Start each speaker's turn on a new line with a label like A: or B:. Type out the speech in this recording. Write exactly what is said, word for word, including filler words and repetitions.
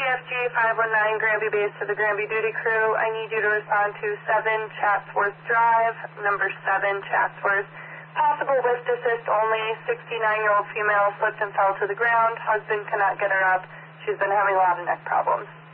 A: F G five one nine Granby Base to the Granby Duty Crew. I need you to respond to seven Chatsworth Drive, number seven Chatsworth. Possible lift assist only. sixty-nine-year-old female slipped and fell to the ground. Husband cannot get her up. She's been having a lot of neck problems.